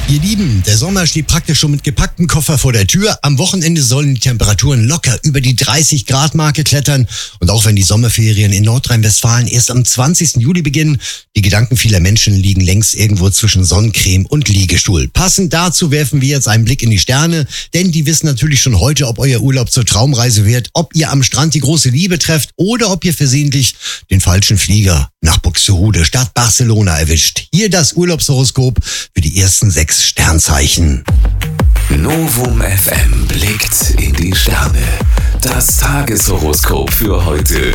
Ihr Lieben, der Sommer steht praktisch schon mit gepacktem Koffer vor der Tür. Am Wochenende sollen die Temperaturen locker über die 30-Grad-Marke klettern. Und auch wenn die Sommerferien in Nordrhein-Westfalen erst am 20. Juli beginnen, die Gedanken vieler Menschen liegen längst irgendwo zwischen Sonnencreme und Liegestuhl. Passend dazu werfen wir jetzt einen Blick in die Sterne, denn die wissen natürlich schon heute, ob euer Urlaub zur Traumreise wird, ob ihr am Strand die große Liebe trefft oder ob ihr versehentlich den falschen Flieger nach Buxtehude statt Barcelona erwischt. Hier das Urlaubshoroskop für die ersten 6 Sternzeichen. Novum FM blickt in die Sterne. Das Tageshoroskop für heute.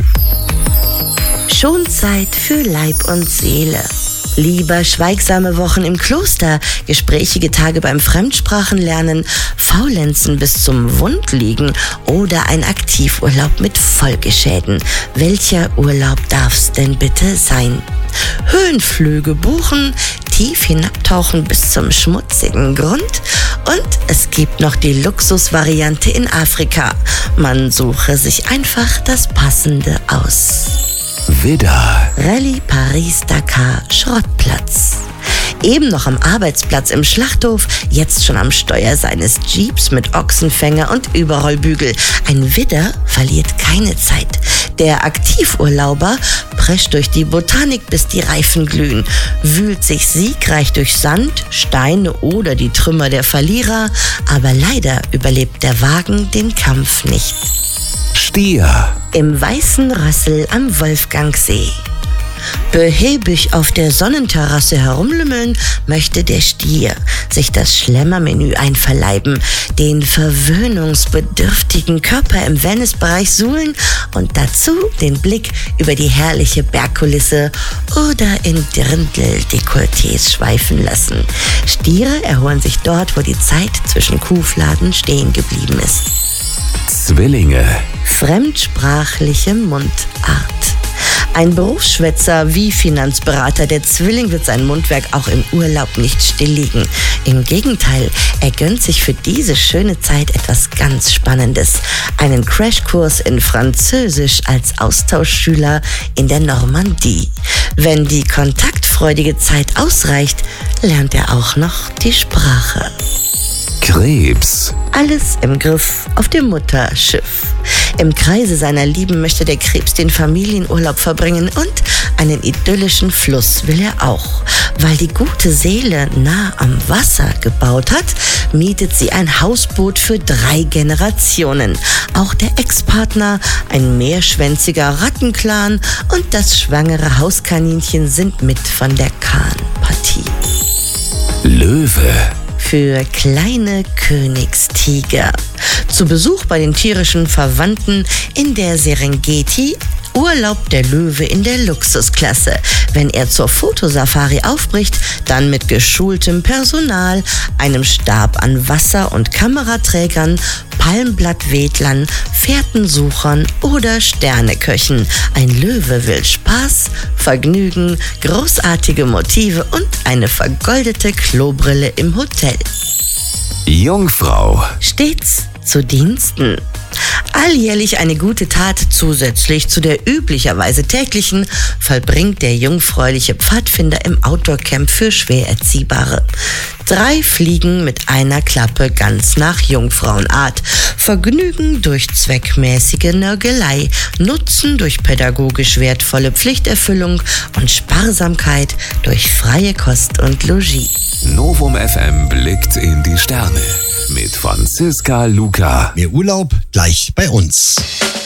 Schon Zeit für Leib und Seele. Lieber schweigsame Wochen im Kloster, gesprächige Tage beim Fremdsprachenlernen, Faulenzen bis zum Wundliegen oder ein Aktivurlaub mit Folgeschäden. Welcher Urlaub darf's denn bitte sein? Höhenflüge buchen, tief hinabtauchen bis zum schmutzigen Grund und es gibt noch die Luxusvariante in Afrika. Man suche sich einfach das Passende aus. Widder. Rallye Paris-Dakar Schrottplatz. Eben noch am Arbeitsplatz im Schlachthof, jetzt schon am Steuer seines Jeeps mit Ochsenfänger und Überrollbügel. Ein Widder verliert keine Zeit. Der Aktivurlauber prescht durch die Botanik, bis die Reifen glühen, wühlt sich siegreich durch Sand, Steine oder die Trümmer der Verlierer, aber leider überlebt der Wagen den Kampf nicht. Stier. Im Weißen Rössel am Wolfgangsee. Behäbig auf der Sonnenterrasse herumlümmeln möchte der Stier sich das Schlemmermenü einverleiben, den verwöhnungsbedürftigen Körper im Wellnessbereich suhlen und dazu den Blick über die herrliche Bergkulisse oder in Dirndl-Dekolletés schweifen lassen. Stiere erholen sich dort, wo die Zeit zwischen Kuhfladen stehen geblieben ist. Zwillinge. Fremdsprachliche Mundart. Ein Berufsschwätzer wie Finanzberater, der Zwilling wird sein Mundwerk auch im Urlaub nicht stilllegen. Im Gegenteil, er gönnt sich für diese schöne Zeit etwas ganz Spannendes. Einen Crashkurs in Französisch als Austauschschüler in der Normandie. Wenn die kontaktfreudige Zeit ausreicht, lernt er auch noch die Sprache. Krebs. Alles im Griff auf dem Mutterschiff. Im Kreise seiner Lieben möchte der Krebs den Familienurlaub verbringen und einen idyllischen Fluss will er auch. Weil die gute Seele nah am Wasser gebaut hat, mietet sie ein Hausboot für 3 Generationen. Auch der Ex-Partner, ein mehrschwänziger Rattenclan und das schwangere Hauskaninchen sind mit von der Kahnpartie. Löwe. Für kleine Königstiger. Zu Besuch bei den tierischen Verwandten in der Serengeti urlaubt der Löwe in der Luxusklasse. Wenn er zur Fotosafari aufbricht, dann mit geschultem Personal, einem Stab an Wasser- und Kameraträgern, Palmblattwedlern, Fährtensuchern oder Sterneköchen. Ein Löwe will Spaß, Vergnügen, großartige Motive und eine vergoldete Klobrille im Hotel. Jungfrau. Stets zu Diensten. Alljährlich eine gute Tat zusätzlich zu der üblicherweise täglichen vollbringt der jungfräuliche Pfadfinder im Outdoor-Camp für Schwererziehbare. 3 Fliegen mit einer Klappe ganz nach Jungfrauenart. Vergnügen durch zweckmäßige Nörgelei, Nutzen durch pädagogisch wertvolle Pflichterfüllung und Sparsamkeit durch freie Kost und Logis. Novum FM blickt in die Sterne mit Franziska Luca. Mehr Urlaub gleich bei uns.